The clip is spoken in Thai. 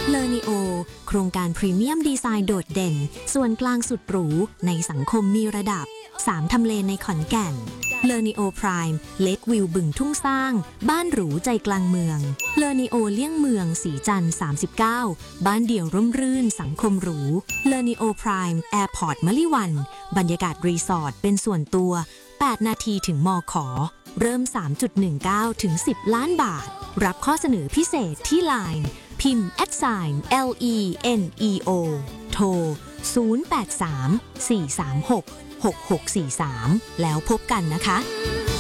เลอนิโอโครงการพรีเมียมดีไซน์โดดเด่นส่วนกลางสุดหรูในสังคมมีระดับ3ทำเลในขอนแก่นเลอนิโอไพร์มเล็กวิวบึงทุ่งสร้างบ้านหรูใจกลางเมืองเลอนิโอเลี่ยงเมืองสีจันทร์39บ้านเดี่ยวร่มรื่นสังคมหรูเลอนิโอไพร์มแอร์พอร์ตมะลิวันบรรยากาศรีสอร์ทเป็นส่วนตัว8นาทีถึงมข.เริ่ม 3.19 ถึง 10 ล้านบาทรับข้อเสนอพิเศษที่ LINE พิมพ์ @LENEO โทร 083 436 6643 แล้วพบกันนะคะ